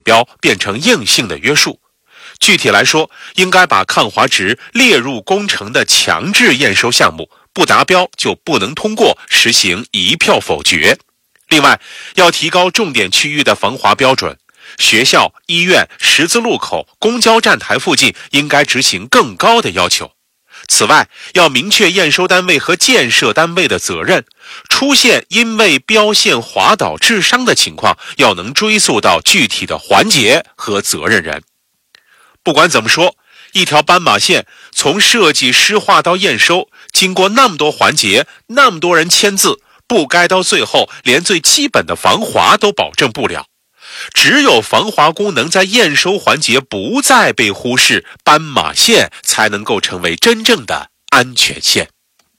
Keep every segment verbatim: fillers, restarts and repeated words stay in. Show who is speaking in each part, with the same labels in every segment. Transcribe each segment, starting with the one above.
Speaker 1: 标变成硬性的约束。具体来说，应该把抗华值列入工程的强制验收项目，不达标就不能通过，实行一票否决。另外，要提高重点区域的防滑标准，学校、医院、十字路口、公交站台附近应该执行更高的要求。此外，要明确验收单位和建设单位的责任，出现因为标线滑倒致伤的情况，要能追溯到具体的环节和责任人。不管怎么说，一条斑马线从设计施划到验收，经过那么多环节，那么多人签字，不该到最后连最基本的防滑都保证不了。只有防滑功能在验收环节不再被忽视，斑马线才能够成为真正的安全线。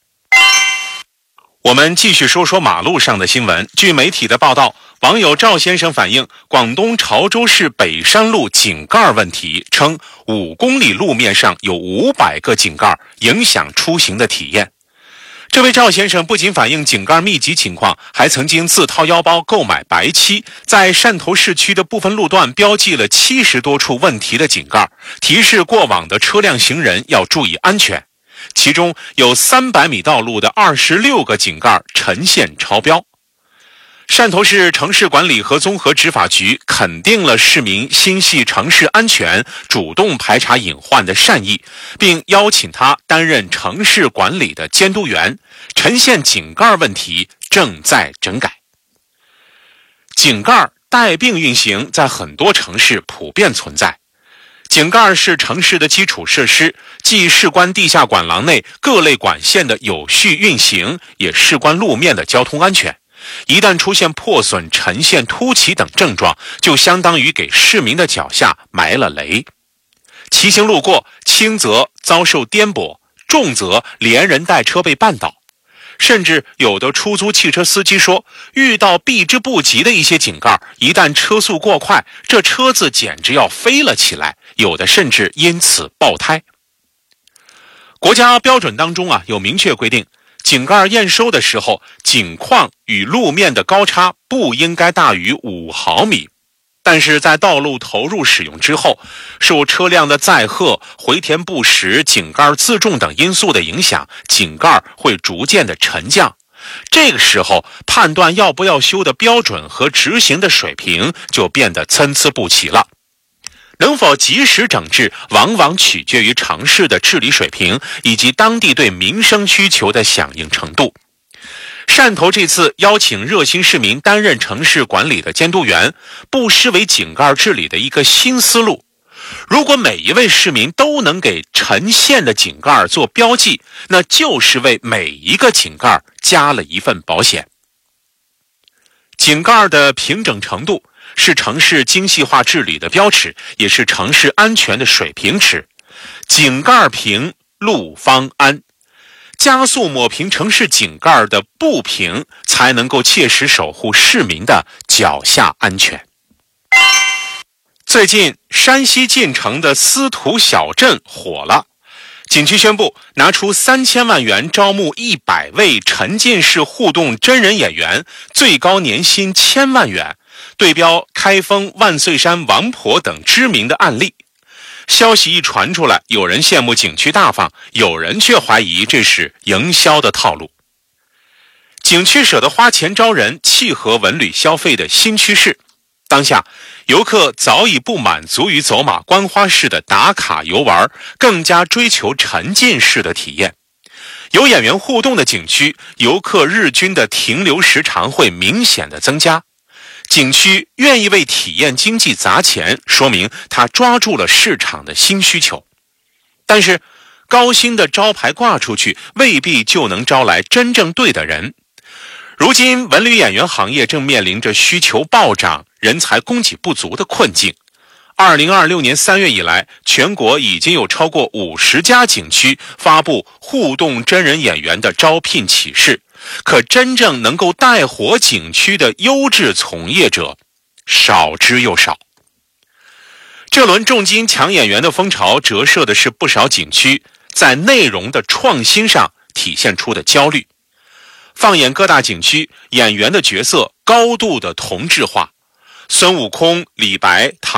Speaker 1: 我们继续说说马路上的新闻。据媒体的报道，网友赵先生反映广东潮州市北山路井盖问题，称五公里路面上有五百个井盖，影响出行的体验。这位赵先生不仅反映井盖密集情况，还曾经自掏腰包购买白漆，在汕头市区的部分路段标记了七十多处问题的井盖，提示过往的车辆行人要注意安全。其中有三百米道路的二十六个井盖呈现超标。汕头市城市管理和综合执法局肯定了市民心系城市安全、主动排查隐患的善意，并邀请他担任城市管理的监督员。呈现井盖问题正在整改。井盖带病运行在很多城市普遍存在。井盖是城市的基础设施，既事关地下管廊内各类管线的有序运行，也事关路面的交通安全。一旦出现破损、沉陷、凸起等症状，就相当于给市民的脚下埋了雷。骑行路过，轻则遭受颠簸，重则连人带车被绊倒。甚至有的出租汽车司机说，遇到避之不及的一些井盖，一旦车速过快，这车子简直要飞了起来，有的甚至因此爆胎。国家标准当中啊，有明确规定，井盖验收的时候，井框与路面的高差不应该大于五毫米。但是在道路投入使用之后，受车辆的载荷、回填不实、井盖自重等因素的影响，井盖会逐渐的沉降。这个时候，判断要不要修的标准和执行的水平就变得参差不齐了。能否及时整治，往往取决于城市的治理水平以及当地对民生需求的响应程度。汕头这次邀请热心市民担任城市管理的监督员，不失为井盖治理的一个新思路。如果每一位市民都能给沉陷的井盖做标记，那就是为每一个井盖加了一份保险。井盖的平整程度是城市精细化治理的标尺，也是城市安全的水平尺。井盖平，路方安。加速抹平城市井盖的不平，才能够切实守护市民的脚下安全。最近，山西晋城的司徒小镇火了，景区宣布拿出三千万元招募一百位沉浸式互动真人演员，最高年薪千万元，对标开封、万岁山、王婆等知名的案例。消息一传出来，有人羡慕景区大方，有人却怀疑这是营销的套路。景区舍得花钱招人，契合文旅消费的新趋势。当下，游客早已不满足于走马观花式的打卡游玩，更加追求沉浸式的体验。有演员互动的景区，游客日均的停留时长会明显的增加。景区愿意为体验经济砸钱，说明他抓住了市场的新需求。但是，高薪的招牌挂出去，未必就能招来真正对的人。如今，文旅演员行业正面临着需求暴涨、人才供给不足的困境。二零二六年三月以来，全国已经有超过五十家景区发布互动真人演员的招聘启事。可真正能够带火景区的优质从业者少之又少。这轮重金抢演员的风潮折射的是不少景区在内容的创新上体现出的焦虑。放眼各大景区，演员的角色高度的同质化，孙悟空、李白、唐